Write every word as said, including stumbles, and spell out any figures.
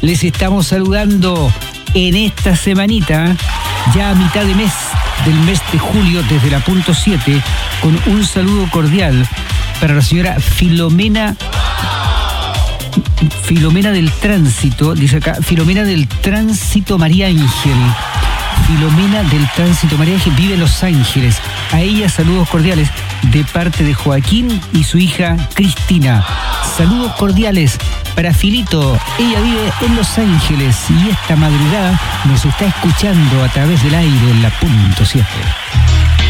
les estamos saludando en esta semanita, ya a mitad de mes del mes de julio, desde la punto siete, con un saludo cordial para la señora Filomena Filomena del Tránsito, dice acá, Filomena del Tránsito María Ángel. Filomena del Tránsito María Ángel vive en Los Ángeles. A ella saludos cordiales de parte de Joaquín y su hija Cristina. Saludos cordiales para Filito. Ella vive en Los Ángeles y esta madrugada nos está escuchando a través del aire en la punto siete.